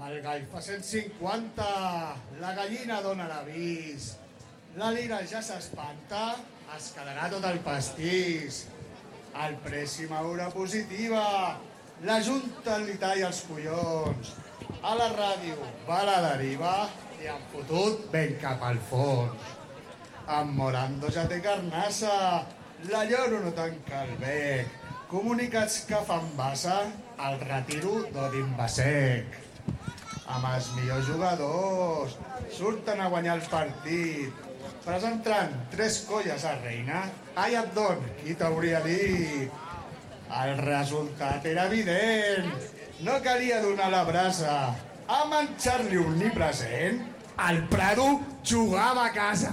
El gall fa 150, la gallina dona l'avís, la lira ja s'espanta, es quedarà tot el pastís. El Preci Maura positiva, la Junta li talla els collons, a la ràdio va la deriva i han fotut ben cap al fons. En Morando ja té carnassa, la Lloro no tanca el bec, comunicats que fan bassa, el retiro d'Odin Basec. Amb els millors jugadors surten a guanyar el partit, presentant 3 colles a Reina. Ai, Abdon, qui t'hauria dit? El resultat era evident, no calia donar la brasa. A menjar-li un ni present, el Prado jugava a casa.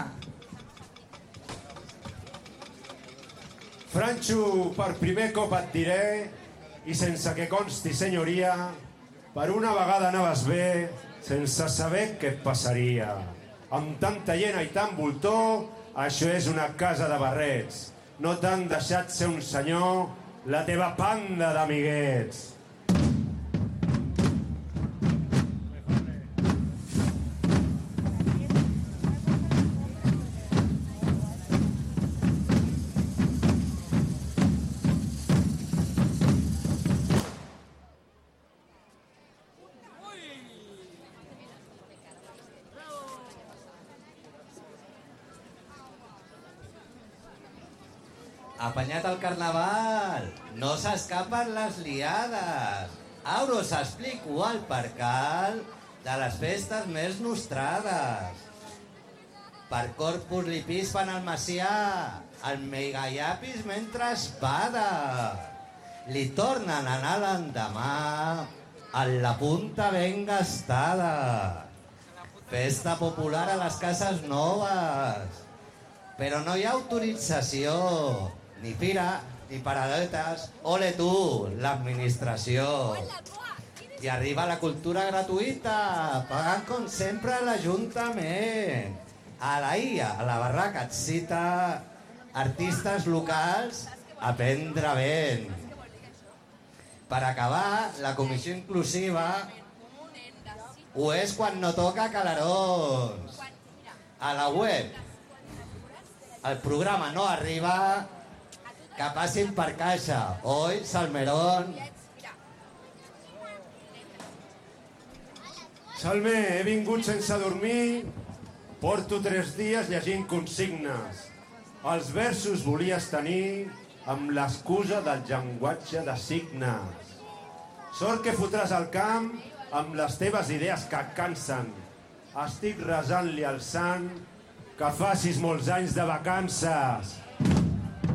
Franxo, per primer cop et diré, i sense que consti senyoria, per una vegada anaves bé, sense saber què et passaria. Amb tanta llena i tant voltor, això és una casa de barrets. No t'han deixat ser un senyor, la teva panda d'amiguets. Apanyat al carnaval, no s'escapen les liades. Ara us explico el percal de les festes més nostrades. Per Corpus li pispen el Macià, el Meigallapis mentre espada. Li tornen a anar l'endemà, en la punta ben gastada. Festa popular a les cases noves, però no hi ha autorització, ni fira, ni paradetes. Ole tu, l'administració. I arriba la cultura gratuïta, pagant com sempre l'Ajuntament. A la IA, a la barraca et cita artistes locals a prendre vent. Per acabar, la comissió inclusiva ho és quan no toca calarons. A la web el programa no arriba, que passin per caixa. Oi, Salmerón? Salme, he vingut sense dormir, porto 3 dies llegint consignes. Els versos volies tenir amb l'excusa del llenguatge de signes. Sort que fotràs al camp amb les teves idees que cansen. Estic resant-li al sant que facis molts anys de vacances.